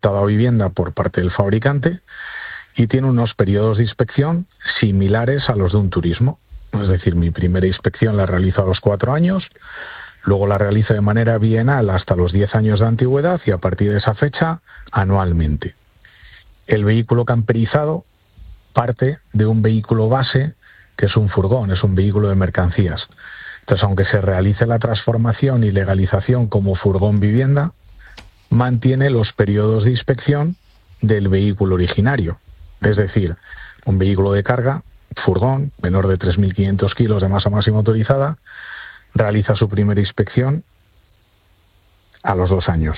adaptado a vivienda por parte del fabricante y tiene unos periodos de inspección similares a los de un turismo. Es decir, mi primera inspección la realizo a los 4 años, luego la realizo de manera bienal hasta los 10 años de antigüedad y a partir de esa fecha anualmente. El vehículo camperizado parte de un vehículo base que es un furgón, es un vehículo de mercancías. Entonces, aunque se realice la transformación y legalización como furgón vivienda, mantiene los periodos de inspección del vehículo originario. Es decir, un vehículo de carga, furgón, menor de 3.500 kilos de masa máxima autorizada, realiza su primera inspección a los 2 años.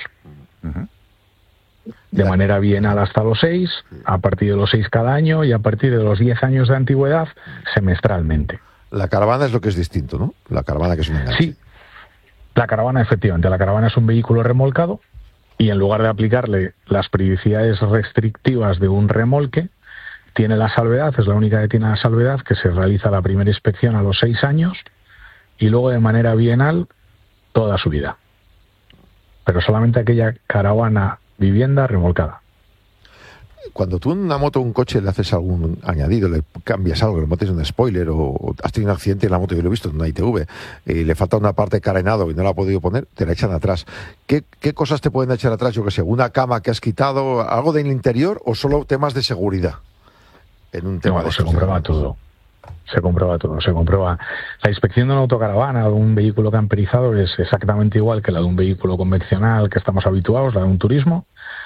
De manera bienal hasta los 6, a partir de los 6 cada año y a partir de los 10 años de antigüedad, semestralmente. La caravana es lo que es distinto, ¿no? La caravana que es un enganche. Sí, la caravana, efectivamente. La caravana es un vehículo remolcado y en lugar de aplicarle las periodicidades restrictivas de un remolque, tiene la salvedad, es la única que tiene la salvedad, que se realiza la primera inspección a los 6 años y luego de manera bienal toda su vida. Pero solamente aquella caravana vivienda remolcada. Cuando tú en una moto o un coche le haces algún añadido, le cambias algo, le metes un spoiler o has tenido un accidente en la moto, yo lo he visto en una ITV, y le falta una parte de carenado y no la ha podido poner, te la echan atrás. ¿Qué cosas te pueden echar atrás? Yo que sé, una cama que has quitado, algo del interior o solo temas de seguridad. En un tema de se comprueba todo. Se comprueba todo, se comprueba. La inspección de una autocaravana o de un vehículo camperizado es exactamente igual que la de un vehículo convencional que estamos habituados, la de un turismo.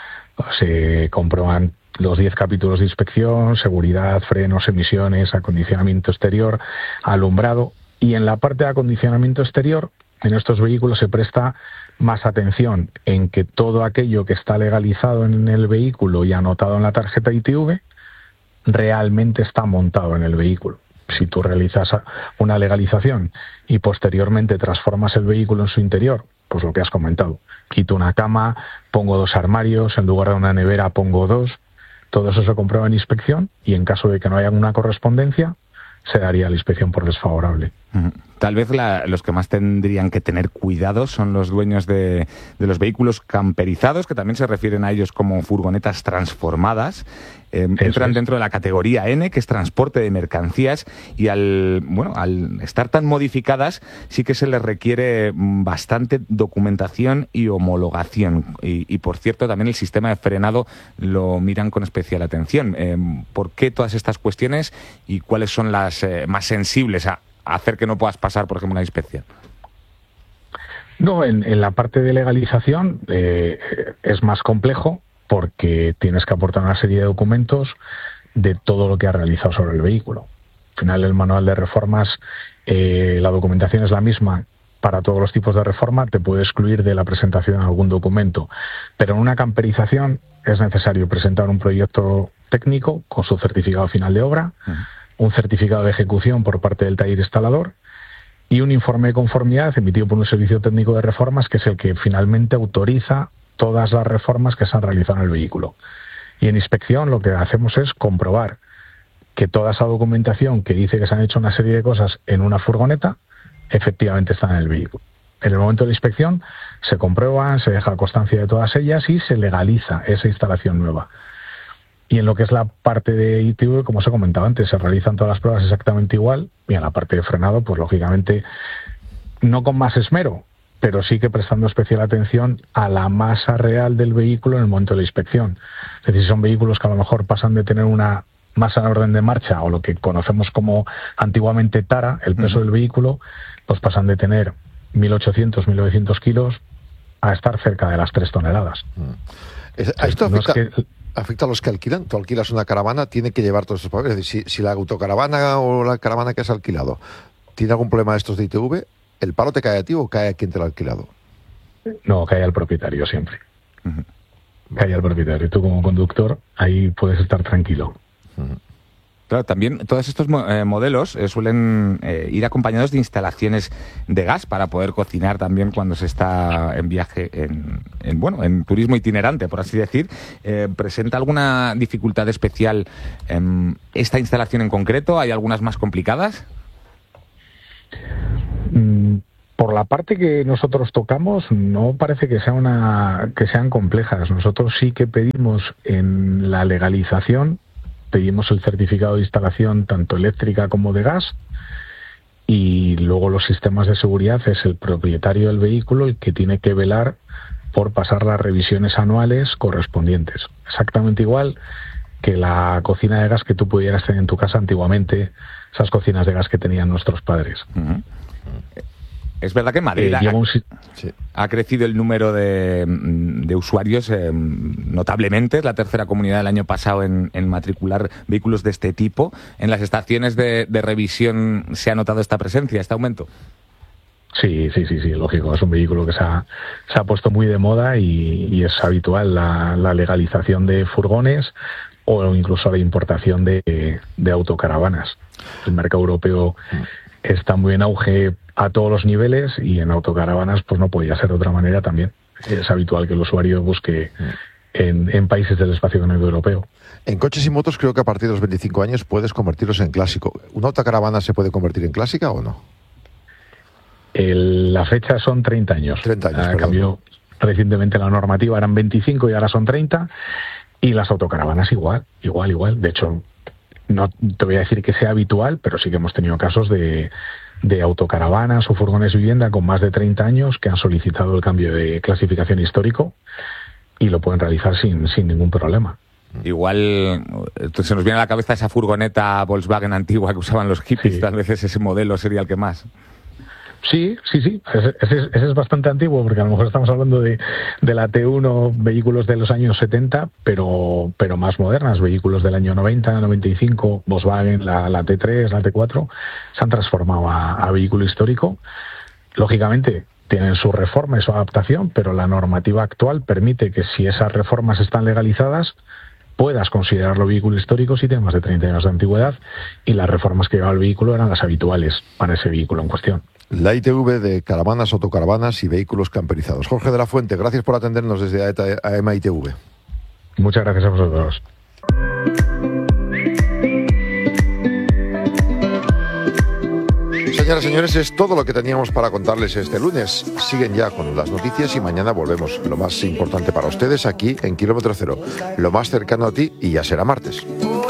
Se comprueban los 10 capítulos de inspección, seguridad, frenos, emisiones, acondicionamiento exterior, alumbrado. Y en la parte de acondicionamiento exterior, en estos vehículos se presta más atención en que todo aquello que está legalizado en el vehículo y anotado en la tarjeta ITV realmente está montado en el vehículo. Si tú realizas una legalización y posteriormente transformas el vehículo en su interior, pues lo que has comentado, quito una cama, pongo 2 armarios, en lugar de una nevera pongo 2, todo eso se comprueba en inspección y en caso de que no haya una correspondencia, se daría la inspección por desfavorable. Tal vez los que más tendrían que tener cuidado son los dueños de los vehículos camperizados, que también se refieren a ellos como furgonetas transformadas. Entran dentro de la categoría N, que es transporte de mercancías, y al estar tan modificadas sí que se les requiere bastante documentación y homologación. Y por cierto, también el sistema de frenado lo miran con especial atención. ¿Por qué todas estas cuestiones y cuáles son las más sensibles a hacer que no puedas pasar, por ejemplo, una inspección? No, en la parte de legalización es más complejo porque tienes que aportar una serie de documentos de todo lo que has realizado sobre el vehículo. Al final, el manual de reformas, la documentación es la misma para todos los tipos de reforma, te puede excluir de la presentación de algún documento. Pero en una camperización es necesario presentar un proyecto técnico con su certificado final de obra, un certificado de ejecución por parte del taller instalador y un informe de conformidad emitido por un servicio técnico de reformas, que es el que finalmente autoriza todas las reformas que se han realizado en el vehículo. Y en inspección lo que hacemos es comprobar que toda esa documentación que dice que se han hecho una serie de cosas en una furgoneta, efectivamente está en el vehículo. En el momento de la inspección se comprueban, se deja constancia de todas ellas y se legaliza esa instalación nueva. Y en lo que es la parte de ITV, como os he comentado antes, se realizan todas las pruebas exactamente igual, y en la parte de frenado, pues lógicamente no con más esmero, pero sí que prestando especial atención a la masa real del vehículo en el momento de la inspección. Es decir, son vehículos que a lo mejor pasan de tener una masa en orden de marcha, o lo que conocemos como antiguamente tara, el peso del vehículo, pues pasan de tener 1.800, 1.900 kilos a estar cerca de las 3 toneladas. Esto afecta a los que alquilan. Tú alquilas una caravana, tiene que llevar todos estos papeles. Es decir, si la autocaravana o la caravana que has alquilado tiene algún problema de estos de ITV, ¿el paro te cae a ti o cae a quien te lo ha alquilado? No, cae al propietario siempre. Cae al propietario. Tú como conductor ahí puedes estar tranquilo. Claro, también todos estos modelos suelen ir acompañados de instalaciones de gas para poder cocinar también cuando se está en viaje, en turismo itinerante, por así decir. ¿Presenta alguna dificultad especial esta instalación en concreto? ¿Hay algunas más complicadas? Por la parte que nosotros tocamos, no parece que sean complejas. Nosotros sí que pedimos en la legalización, pedimos el certificado de instalación tanto eléctrica como de gas, y luego los sistemas de seguridad es el propietario del vehículo el que tiene que velar por pasar las revisiones anuales correspondientes. Exactamente igual que la cocina de gas que tú pudieras tener en tu casa antiguamente, esas cocinas de gas que tenían nuestros padres. Uh-huh. Es verdad que en Madrid ha crecido el número de usuarios notablemente. Es la tercera comunidad del año pasado en matricular vehículos de este tipo. ¿En las estaciones de revisión se ha notado esta presencia, este aumento? Sí, lógico. Es un vehículo que se ha puesto muy de moda y es habitual la legalización de furgones o incluso la importación de autocaravanas. El mercado europeo está muy en auge a todos los niveles y en autocaravanas pues no podía ser de otra manera también. Es habitual que el usuario busque en países del espacio económico europeo. En coches y motos creo que a partir de los 25 años puedes convertirlos en clásico. ¿Una autocaravana se puede convertir en clásica o no? La fecha son 30 años. 30 años, cambió recientemente la normativa, eran 25 y ahora son 30. Y las autocaravanas igual. De hecho, no te voy a decir que sea habitual, pero sí que hemos tenido casos de autocaravanas o furgones vivienda con más de 30 años que han solicitado el cambio de clasificación histórico y lo pueden realizar sin ningún problema. Igual se nos viene a la cabeza esa furgoneta Volkswagen antigua que usaban los hippies, tal vez ese modelo sería el que más. Sí. Ese es bastante antiguo, porque a lo mejor estamos hablando de la T1, vehículos de los años 70, pero más modernas, vehículos del año 90, 95, Volkswagen, la T3, la T4, se han transformado a vehículo histórico. Lógicamente, tienen su reforma y su adaptación, pero la normativa actual permite que si esas reformas están legalizadas, puedas considerarlo vehículo histórico si tiene más de 30 años de antigüedad, y las reformas que llevaba el vehículo eran las habituales para ese vehículo en cuestión. La ITV de caravanas, autocaravanas y vehículos camperizados. Jorge de la Fuente, gracias por atendernos desde AEMA ITV. Muchas gracias a vosotros. Señoras y señores, es todo lo que teníamos para contarles este lunes. Siguen ya con las noticias y mañana volvemos. Lo más importante para ustedes aquí en Kilómetro Cero. Lo más cercano a ti y ya será martes.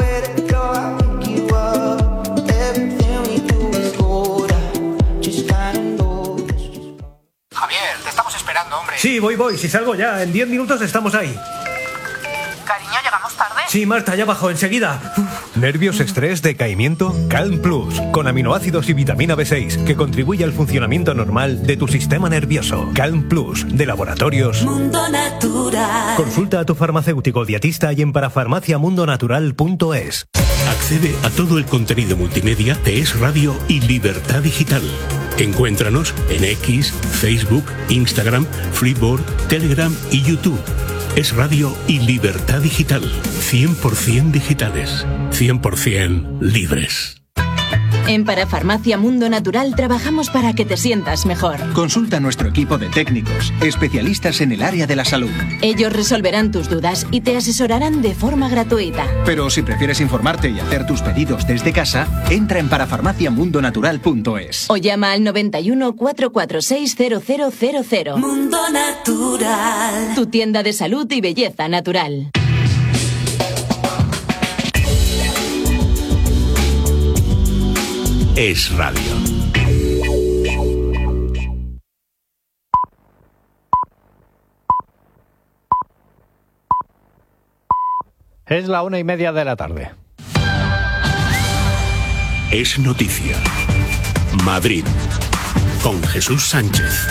Sí, voy. Si salgo ya, en 10 minutos estamos ahí. Cariño, ¿llegamos tarde? Sí, Marta, ya bajo enseguida. ¿Nervios, estrés, decaimiento? Calm Plus, con aminoácidos y vitamina B6, que contribuye al funcionamiento normal de tu sistema nervioso. Calm Plus, de Laboratorios Mundo Natural. Consulta a tu farmacéutico dietista y en parafarmaciamundonatural.es. Accede a todo el contenido multimedia de Es Radio y Libertad Digital. Encuéntranos en X, Facebook, Instagram, Flipboard, Telegram y YouTube. Es Radio y Libertad Digital. 100% digitales. 100% libres. En Parafarmacia Mundo Natural trabajamos para que te sientas mejor. Consulta a nuestro equipo de técnicos, especialistas en el área de la salud. Ellos resolverán tus dudas y te asesorarán de forma gratuita. Pero si prefieres informarte y hacer tus pedidos desde casa, entra en parafarmaciamundonatural.es. O llama al 91 446 0000. Mundo Natural. Tu tienda de salud y belleza natural. Es Radio. Es la 1:30 de la tarde. Es noticia. Madrid. Con Jesús Sánchez.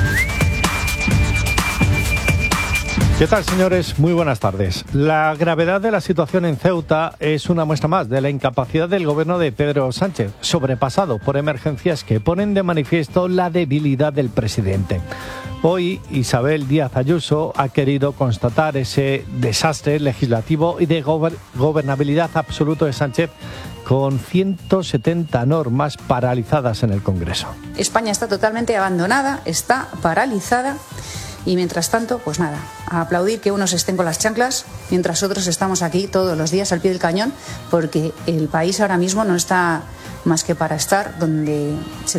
¿Qué tal, señores? Muy buenas tardes. La gravedad de la situación en Ceuta es una muestra más de la incapacidad del gobierno de Pedro Sánchez, sobrepasado por emergencias que ponen de manifiesto la debilidad del presidente. Hoy, Isabel Díaz Ayuso ha querido constatar ese desastre legislativo y de gobernabilidad absoluto de Sánchez con 170 normas paralizadas en el Congreso. España está totalmente abandonada, está paralizada. Y mientras tanto, pues nada, a aplaudir que unos estén con las chanclas, mientras otros estamos aquí todos los días al pie del cañón, porque el país ahora mismo no está más que para estar donde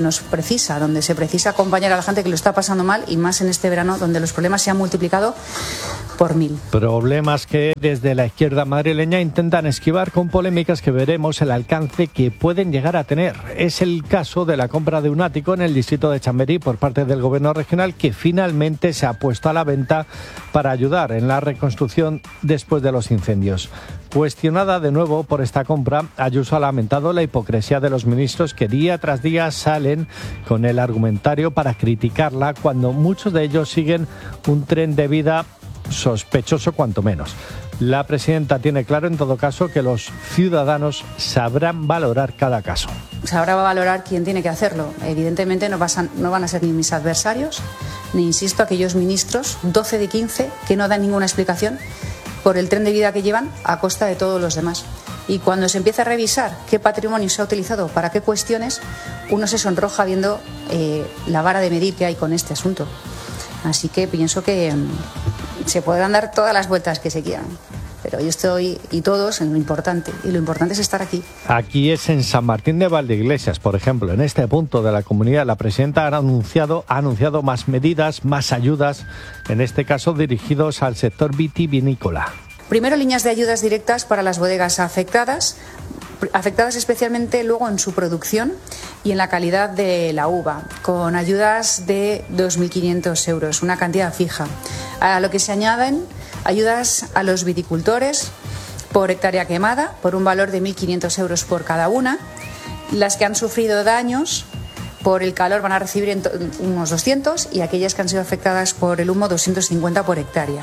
se precisa acompañar a la gente que lo está pasando mal, y más en este verano donde los problemas se han multiplicado por 1000. Problemas que desde la izquierda madrileña intentan esquivar con polémicas que veremos el alcance que pueden llegar a tener. Es el caso de la compra de un ático en el distrito de Chamberí por parte del gobierno regional, que finalmente se ha puesto a la venta para ayudar en la reconstrucción después de los incendios. Cuestionada de nuevo por esta compra, Ayuso ha lamentado la hipocresía de los ministros que día tras día salen con el argumentario para criticarla, cuando muchos de ellos siguen un tren de vida sospechoso cuanto menos. La presidenta tiene claro, en todo caso, que los ciudadanos sabrán valorar cada caso. Sabrá valorar quién tiene que hacerlo. Evidentemente no van a ser ni mis adversarios, ni, insisto, aquellos ministros, 12 de 15, que no dan ninguna explicación por el tren de vida que llevan a costa de todos los demás. Y cuando se empieza a revisar qué patrimonio se ha utilizado para qué cuestiones, uno se sonroja viendo la vara de medir que hay con este asunto. Así que pienso que se podrán dar todas las vueltas que se quieran, pero yo estoy, y todos, en lo importante, y lo importante es estar aquí. Aquí es en San Martín de Valdeiglesias, por ejemplo. En este punto de la comunidad, la presidenta ha anunciado más medidas, más ayudas, en este caso dirigidos al sector vitivinícola. Primero, líneas de ayudas directas para las bodegas afectadas especialmente luego en su producción y en la calidad de la uva, con ayudas de 2.500 euros, una cantidad fija. A lo que se añaden ayudas a los viticultores por hectárea quemada, por un valor de 1.500 euros por cada una. Las que han sufrido daños por el calor van a recibir unos 200, y aquellas que han sido afectadas por el humo, 250 por hectárea.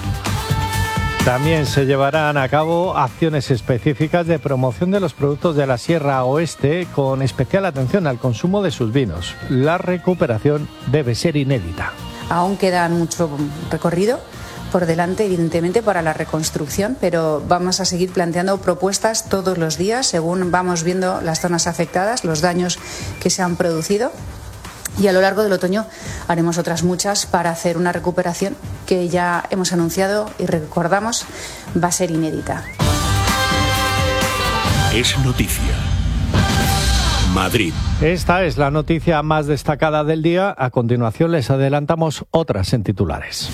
También se llevarán a cabo acciones específicas de promoción de los productos de la Sierra Oeste, con especial atención al consumo de sus vinos. La recuperación debe ser inédita. Aún queda mucho recorrido por delante, evidentemente, para la reconstrucción, pero vamos a seguir planteando propuestas todos los días según vamos viendo las zonas afectadas, los daños que se han producido. Y a lo largo del otoño haremos otras muchas para hacer una recuperación que ya hemos anunciado y recordamos va a ser inédita. Es noticia. Madrid. Esta es la noticia más destacada del día. A continuación les adelantamos otras en titulares.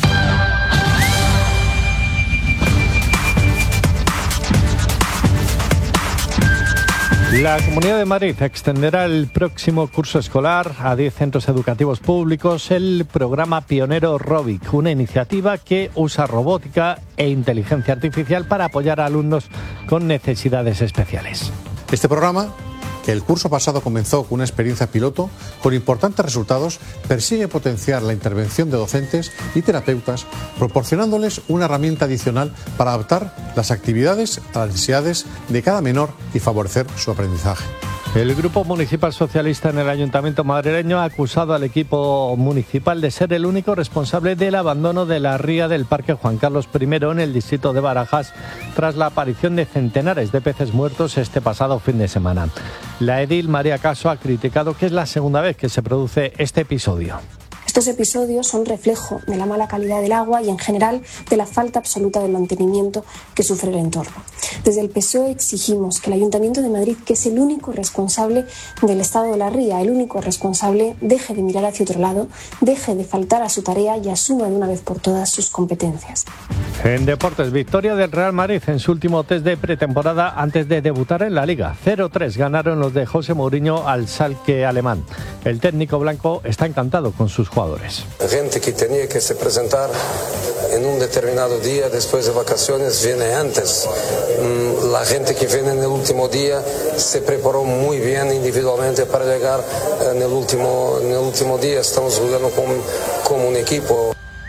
La Comunidad de Madrid extenderá el próximo curso escolar a 10 centros educativos públicos el programa pionero Robic, una iniciativa que usa robótica e inteligencia artificial para apoyar a alumnos con necesidades especiales. Este programa, que el curso pasado comenzó con una experiencia piloto con importantes resultados, persigue potenciar la intervención de docentes y terapeutas, proporcionándoles una herramienta adicional para adaptar las actividades a las necesidades de cada menor y favorecer su aprendizaje. El Grupo Municipal Socialista en el Ayuntamiento madrileño ha acusado al equipo municipal de ser el único responsable del abandono de la ría del Parque Juan Carlos I en el distrito de Barajas, tras la aparición de centenares de peces muertos este pasado fin de semana. La edil María Caso ha criticado que es la segunda vez que se produce este episodio. Estos episodios son reflejo de la mala calidad del agua y, en general, de la falta absoluta de mantenimiento que sufre el entorno. Desde el PSOE exigimos que el Ayuntamiento de Madrid, que es el único responsable del estado de la ría, el único responsable, deje de mirar hacia otro lado, deje de faltar a su tarea y asuma de una vez por todas sus competencias. En deportes, victoria del Real Madrid en su último test de pretemporada antes de debutar en la Liga. 0-3 ganaron los de José Mourinho al Schalke alemán. El técnico blanco está encantado con sus jugadores. Gente que tenía que se presentar en un determinado día después de vacaciones viene antes. La gente que viene en el último día se preparó muy bien individualmente para llegar en el último día. Estamos jugando como un equipo.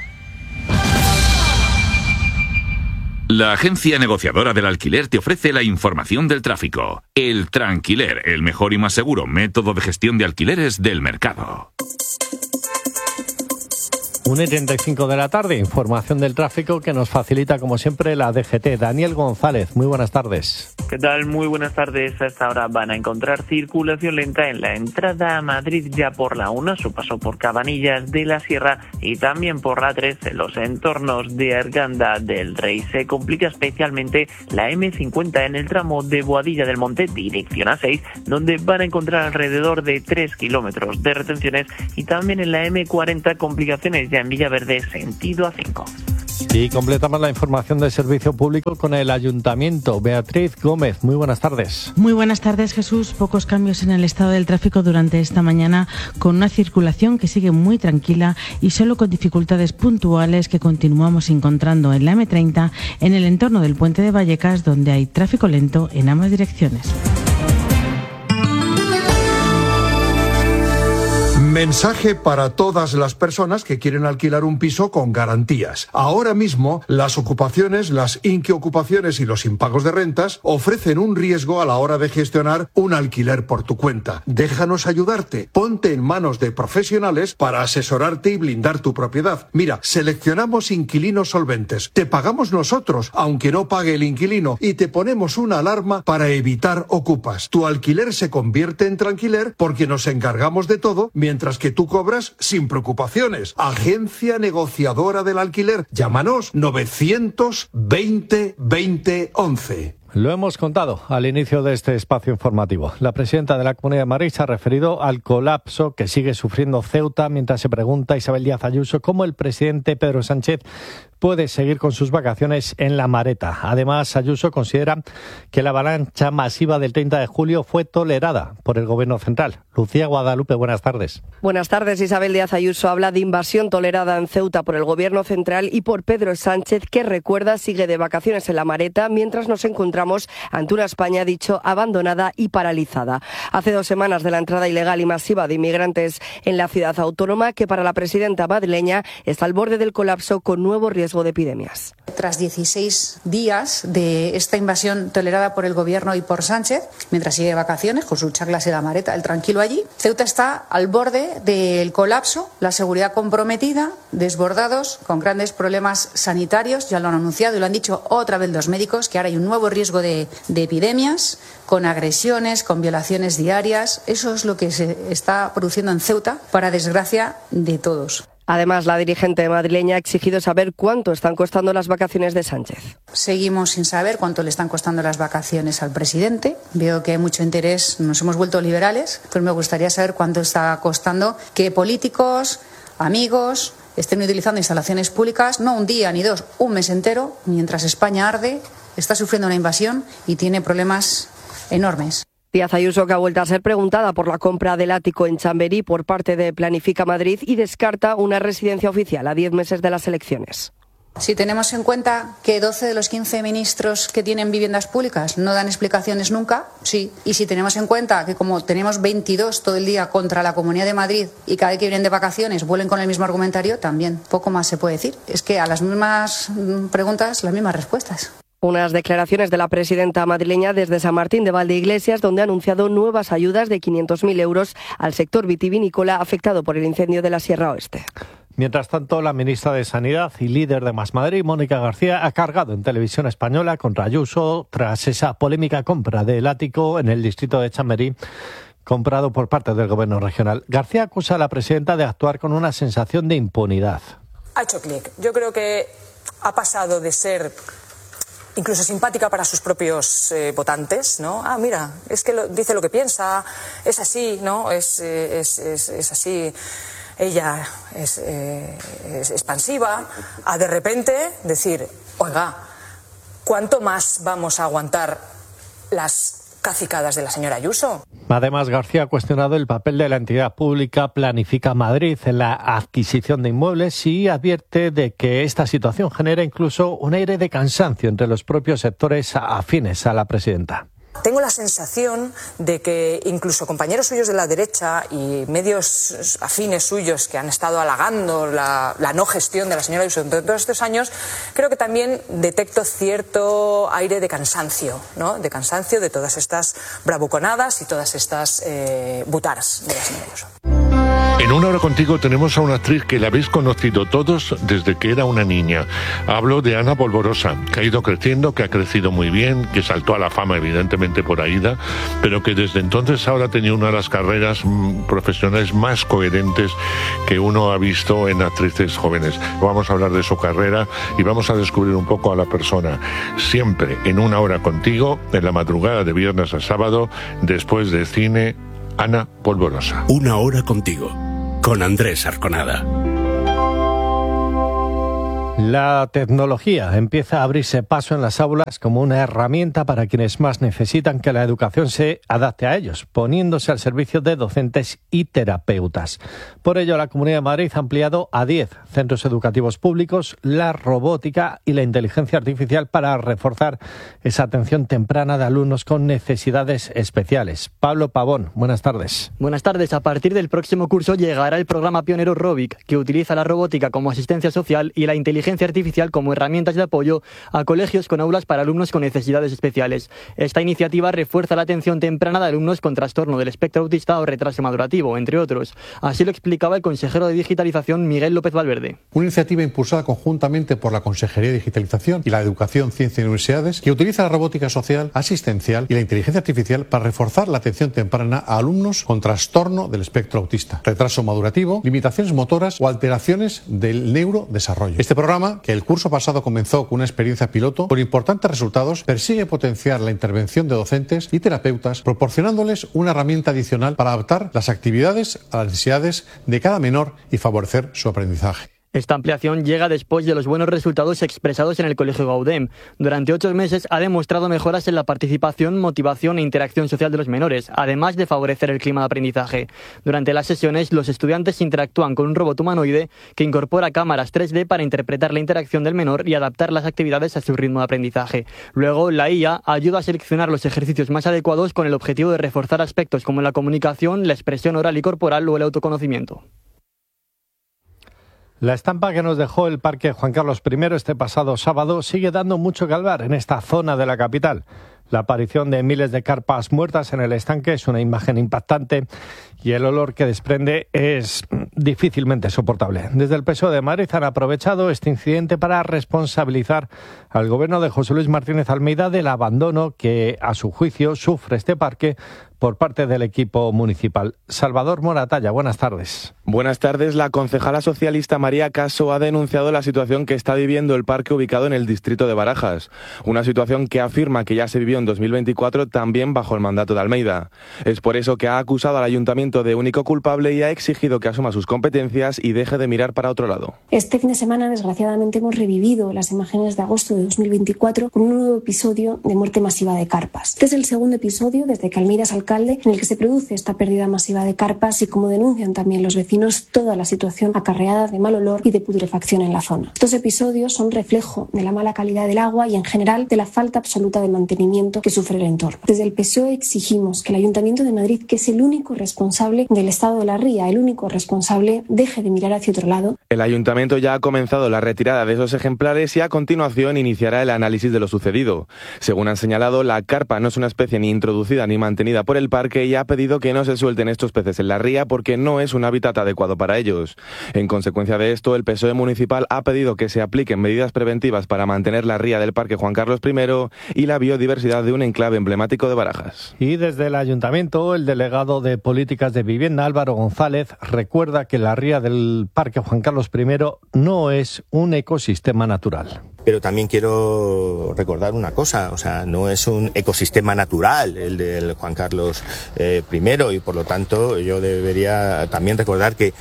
La agencia negociadora del alquiler te ofrece la información del tráfico. El Tranquiler, el mejor y más seguro método de gestión de alquileres del mercado. 1:35 de la tarde, información del tráfico que nos facilita como siempre la DGT. Daniel González, muy buenas tardes. ¿Qué tal? Muy buenas tardes. A esta hora van a encontrar circulación lenta en la entrada a Madrid ya por la 1, su paso por Cabanillas de la Sierra y también por la 3 en los entornos de Arganda del Rey. Se complica especialmente la M50 en el tramo de Boadilla del Monte, dirección A6, donde van a encontrar alrededor de 3 kilómetros de retenciones, y también en la M40 complicaciones en Villaverde, sentido A5. Y completamos la información del servicio público con el Ayuntamiento. Beatriz Gómez, muy buenas tardes. Muy buenas tardes, Jesús. Pocos cambios en el estado del tráfico durante esta mañana, con una circulación que sigue muy tranquila y solo con dificultades puntuales que continuamos encontrando en la M30 en el entorno del puente de Vallecas, donde hay tráfico lento en ambas direcciones. Mensaje para todas las personas que quieren alquilar un piso con garantías. Ahora mismo, las ocupaciones, las inquiocupaciones y los impagos de rentas ofrecen un riesgo a la hora de gestionar un alquiler por tu cuenta. Déjanos ayudarte. Ponte en manos de profesionales para asesorarte y blindar tu propiedad. Mira, seleccionamos inquilinos solventes. Te pagamos nosotros, aunque no pague el inquilino, y te ponemos una alarma para evitar ocupas. Tu alquiler se convierte en tranquiler porque nos encargamos de todo, mientras que tú cobras sin preocupaciones. Agencia negociadora del alquiler. Llámanos 920 20 11. Lo hemos contado al inicio de este espacio informativo. La presidenta de la Comunidad de Madrid se ha referido al colapso que sigue sufriendo Ceuta, mientras se pregunta Isabel Díaz Ayuso cómo el presidente Pedro Sánchez puede seguir con sus vacaciones en La Mareta. Además, Ayuso considera que la avalancha masiva del 30 de julio fue tolerada por el Gobierno central. Lucía Guadalupe, buenas tardes. Buenas tardes. Isabel Díaz Ayuso habla de invasión tolerada en Ceuta por el Gobierno central y por Pedro Sánchez, que recuerda sigue de vacaciones en La Mareta, mientras nos encontramos ante una España, dicho, abandonada y paralizada. Hace 2 semanas de la entrada ilegal y masiva de inmigrantes en la ciudad autónoma, que para la presidenta madrileña está al borde del colapso con nuevo riesgo de epidemias. Tras 16 días de esta invasión tolerada por el Gobierno y por Sánchez, mientras sigue de vacaciones con sus chaclas en La Mareta, el tranquilo allí, Ceuta está al borde del colapso, la seguridad comprometida, desbordados, con grandes problemas sanitarios, ya lo han anunciado y lo han dicho otra vez los médicos, que ahora hay un nuevo riesgo de epidemias, con agresiones, con violaciones diarias. Eso es lo que se está produciendo en Ceuta, para desgracia de todos. Además, la dirigente madrileña ha exigido saber cuánto están costando las vacaciones de Sánchez. Seguimos sin saber cuánto le están costando las vacaciones al presidente. Veo que hay mucho interés, nos hemos vuelto liberales, pero me gustaría saber cuánto está costando que políticos, amigos, estén utilizando instalaciones públicas, no un día ni 2, un mes entero, mientras España arde, está sufriendo una invasión y tiene problemas enormes. Díaz Ayuso, que ha vuelto a ser preguntada por la compra del ático en Chamberí por parte de Planifica Madrid, y descarta una residencia oficial a 10 meses de las elecciones. Si tenemos en cuenta que 12 de los 15 ministros que tienen viviendas públicas no dan explicaciones nunca, sí. Y si tenemos en cuenta que como tenemos 22 todo el día contra la Comunidad de Madrid y cada vez que vienen de vacaciones vuelven con el mismo argumentario, también poco más se puede decir. Es que a las mismas preguntas, las mismas respuestas. Unas declaraciones de la presidenta madrileña desde San Martín de Valdeiglesias, donde ha anunciado nuevas ayudas de 500.000 euros al sector vitivinícola afectado por el incendio de la Sierra Oeste. Mientras tanto, la ministra de Sanidad y líder de Más Madrid, Mónica García, ha cargado en Televisión Española contra Ayuso tras esa polémica compra del ático en el distrito de Chamberí, comprado por parte del Gobierno regional. García acusa a la presidenta de actuar con una sensación de impunidad. Ha hecho clic. Yo creo que ha pasado de ser incluso simpática para sus propios votantes, ¿no? Ah, mira, es que dice lo que piensa, es así, ¿no? Es así, ella es expansiva, a de repente decir, oiga, ¿cuánto más vamos a aguantar las cacicadas de la señora Ayuso? Además, García ha cuestionado el papel de la entidad pública Planifica Madrid en la adquisición de inmuebles y advierte de que esta situación genera incluso un aire de cansancio entre los propios sectores afines a la presidenta. Tengo la sensación de que incluso compañeros suyos de la derecha y medios afines suyos que han estado halagando la no gestión de la señora Ayuso durante todos estos años, creo que también detecto cierto aire de cansancio, ¿no? De cansancio de todas estas bravuconadas y todas estas butaras de la señora Ayuso. En Una Hora Contigo tenemos a una actriz que la habéis conocido todos desde que era una niña. Hablo de Ana Polvorosa, que ha ido creciendo, que ha crecido muy bien, que saltó a la fama evidentemente por Aída, pero que desde entonces ahora ha tenido una de las carreras profesionales más coherentes que uno ha visto en actrices jóvenes. Vamos a hablar de su carrera y vamos a descubrir un poco a la persona. Siempre en Una Hora Contigo, en la madrugada de viernes a sábado, después de cine, Ana Polvorosa. Una Hora Contigo, con Andrés Arconada. La tecnología empieza a abrirse paso en las aulas como una herramienta para quienes más necesitan que la educación se adapte a ellos, poniéndose al servicio de docentes y terapeutas. Por ello, la Comunidad de Madrid ha ampliado a 10 centros educativos públicos la robótica y la inteligencia artificial para reforzar esa atención temprana de alumnos con necesidades especiales. Pablo Pavón, buenas tardes. Buenas tardes. A partir del próximo curso llegará el programa pionero Robic, que utiliza la robótica como asistencia social y la inteligencia artificial como herramientas de apoyo a colegios con aulas para alumnos con necesidades especiales. Esta iniciativa refuerza la atención temprana de alumnos con trastorno del espectro autista o retraso madurativo, entre otros. Así lo explicaba el consejero de Digitalización, Miguel López Valverde. Una iniciativa impulsada conjuntamente por la Consejería de Digitalización y la Educación, Ciencia y Universidades, que utiliza la robótica social, asistencial y la inteligencia artificial para reforzar la atención temprana a alumnos con trastorno del espectro autista, retraso madurativo, limitaciones motoras o alteraciones del neurodesarrollo. Este programa, que el curso pasado comenzó con una experiencia piloto con importantes resultados, persigue potenciar la intervención de docentes y terapeutas, proporcionándoles una herramienta adicional para adaptar las actividades a las necesidades de cada menor y favorecer su aprendizaje. Esta ampliación llega después de los buenos resultados expresados en el Colegio Gaudem. Durante 8 meses ha demostrado mejoras en la participación, motivación e interacción social de los menores, además de favorecer el clima de aprendizaje. Durante las sesiones, los estudiantes interactúan con un robot humanoide que incorpora cámaras 3D para interpretar la interacción del menor y adaptar las actividades a su ritmo de aprendizaje. Luego, la IA ayuda a seleccionar los ejercicios más adecuados con el objetivo de reforzar aspectos como la comunicación, la expresión oral y corporal o el autoconocimiento. La estampa que nos dejó el Parque Juan Carlos I este pasado sábado sigue dando mucho que hablar en esta zona de la capital. La aparición de miles de carpas muertas en el estanque es una imagen impactante y el olor que desprende es difícilmente soportable. Desde el PSOE de Madrid han aprovechado este incidente para responsabilizar al gobierno de José Luis Martínez Almeida del abandono que, a su juicio, sufre este parque por parte del equipo municipal. Salvador Moratalla, buenas tardes. Buenas tardes. La concejala socialista María Caso ha denunciado la situación que está viviendo el parque ubicado en el distrito de Barajas. Una situación que afirma que ya se vivió en 2024 también bajo el mandato de Almeida. Es por eso que ha acusado al ayuntamiento de único culpable y ha exigido que asuma sus competencias y deje de mirar para otro lado. Este fin de semana, desgraciadamente, hemos revivido las imágenes de agosto de 2024 con un nuevo episodio de muerte masiva de carpas. Este es el segundo episodio desde que Almeida es alcalde en el que se produce esta pérdida masiva de carpas y, como denuncian también los vecinos, toda la situación acarreada de mal olor y de putrefacción en la zona. Estos episodios son reflejo de la mala calidad del agua y, en general, de la falta absoluta de mantenimiento que sufre el entorno. Desde el PSOE exigimos que el Ayuntamiento de Madrid, que es el único responsable del estado de la ría, el único responsable, deje de mirar hacia otro lado. El Ayuntamiento ya ha comenzado la retirada de esos ejemplares y a continuación iniciará el análisis de lo sucedido. Según han señalado, la carpa no es una especie ni introducida ni mantenida por el parque y ha pedido que no se suelten estos peces en la ría porque no es un hábitat adecuado para ellos. En consecuencia de esto, el PSOE municipal ha pedido que se apliquen medidas preventivas para mantener la ría del Parque Juan Carlos I y la biodiversidad de un enclave emblemático de Barajas. Y desde el Ayuntamiento, el delegado de Políticas de Vivienda, Álvaro González, recuerda que la ría del Parque Juan Carlos I no es un ecosistema natural. Pero también quiero recordar una cosa, o sea, no es un ecosistema natural el del Juan Carlos I y por lo tanto yo debería también recordar que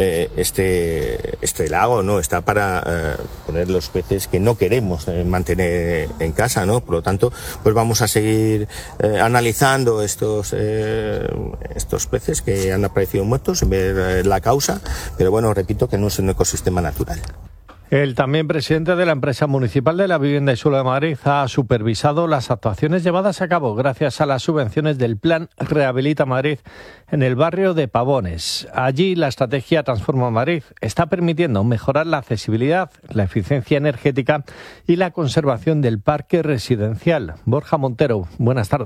este lago no está para poner los peces que no queremos mantener en casa, ¿no? Por lo tanto, pues vamos a seguir analizando estos peces que han aparecido muertos, ver la causa, pero bueno, repito que no es un ecosistema natural. El también presidente de la empresa municipal de la vivienda y suelo de Madrid ha supervisado las actuaciones llevadas a cabo gracias a las subvenciones del Plan Rehabilita Madrid en el barrio de Pavones. Allí la estrategia Transforma Madrid está permitiendo mejorar la accesibilidad, la eficiencia energética y la conservación del parque residencial. Borja Montero, buenas tardes.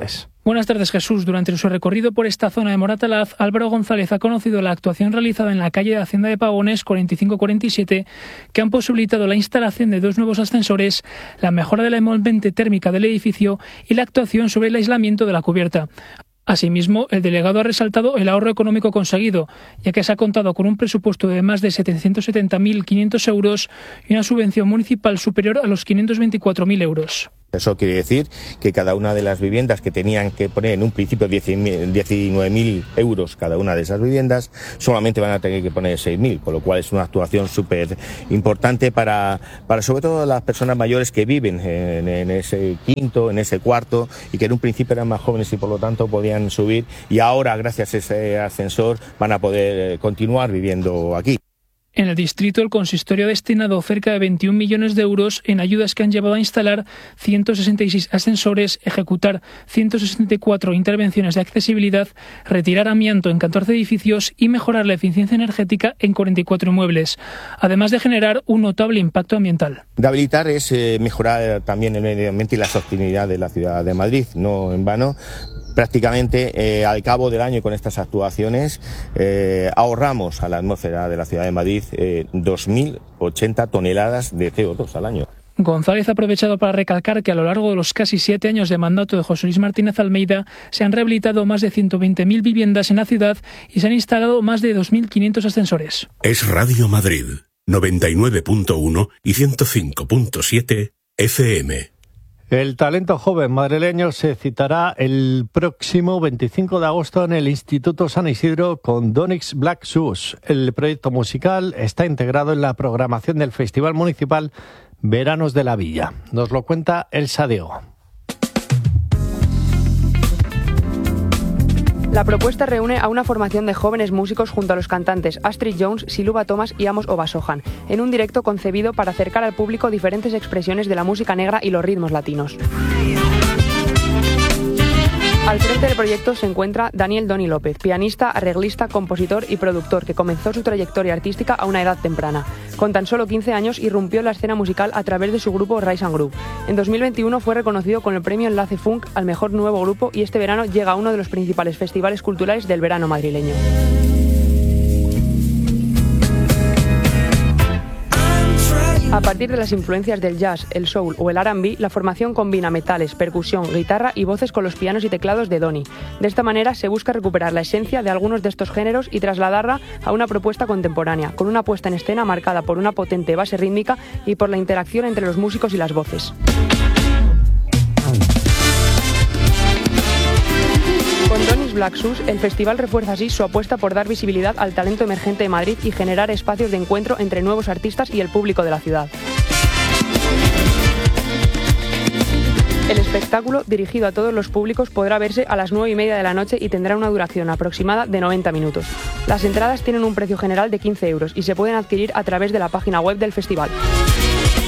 Buenas tardes, Jesús. Durante su recorrido por esta zona de Moratalaz, Álvaro González ha conocido la actuación realizada en la calle de Hacienda de Pavones 4547, que han posibilitado la instalación de 2 nuevos ascensores, la mejora de la envolvente térmica del edificio y la actuación sobre el aislamiento de la cubierta. Asimismo, el delegado ha resaltado el ahorro económico conseguido, ya que se ha contado con un presupuesto de más de 770.500 euros y una subvención municipal superior a los 524.000 euros. Eso quiere decir que cada una de las viviendas que tenían que poner en un principio 19.000 euros cada una de esas viviendas, solamente van a tener que poner 6.000, con lo cual es una actuación súper importante para sobre todo las personas mayores que viven en ese quinto, en ese cuarto, y que en un principio eran más jóvenes y por lo tanto podían subir, y ahora gracias a ese ascensor van a poder continuar viviendo aquí. En el distrito, el consistorio ha destinado cerca de 21 millones de euros en ayudas que han llevado a instalar 166 ascensores, ejecutar 164 intervenciones de accesibilidad, retirar amianto en 14 edificios y mejorar la eficiencia energética en 44 inmuebles, además de generar un notable impacto ambiental. De habilitar es mejorar también el medio ambiente y la sostenibilidad de la ciudad de Madrid, no en vano. Prácticamente al cabo del año con estas actuaciones ahorramos a la atmósfera de la ciudad de Madrid 2.080 toneladas de CO2 al año. González ha aprovechado para recalcar que a lo largo de los casi 7 años de mandato de José Luis Martínez Almeida se han rehabilitado más de 120.000 viviendas en la ciudad y se han instalado más de 2.500 ascensores. Es Radio Madrid, 99.1 y 105.7 FM. El talento joven madrileño se citará el próximo 25 de agosto en el Instituto San Isidro con Donix Black Shoes. El proyecto musical está integrado en la programación del Festival Municipal Veranos de la Villa. Nos lo cuenta Elsa Diego. La propuesta reúne a una formación de jóvenes músicos junto a los cantantes Astrid Jones, Siluba Thomas y Amos Obasohan, en un directo concebido para acercar al público diferentes expresiones de la música negra y los ritmos latinos. Al frente del proyecto se encuentra Daniel Doni López, pianista, arreglista, compositor y productor que comenzó su trayectoria artística a una edad temprana. Con tan solo 15 años irrumpió en la escena musical a través de su grupo Rise and Groove. En 2021 fue reconocido con el premio Enlace Funk al mejor nuevo grupo y este verano llega a uno de los principales festivales culturales del verano madrileño. A partir de las influencias del jazz, el soul o el R&B, la formación combina metales, percusión, guitarra y voces con los pianos y teclados de Doni. De esta manera se busca recuperar la esencia de algunos de estos géneros y trasladarla a una propuesta contemporánea, con una puesta en escena marcada por una potente base rítmica y por la interacción entre los músicos y las voces. Con Donix Black Shoes, el festival refuerza así su apuesta por dar visibilidad al talento emergente de Madrid y generar espacios de encuentro entre nuevos artistas y el público de la ciudad. El espectáculo, dirigido a todos los públicos, podrá verse a las 9:30 de la noche y tendrá una duración aproximada de 90 minutos. Las entradas tienen un precio general de 15 euros y se pueden adquirir a través de la página web del festival.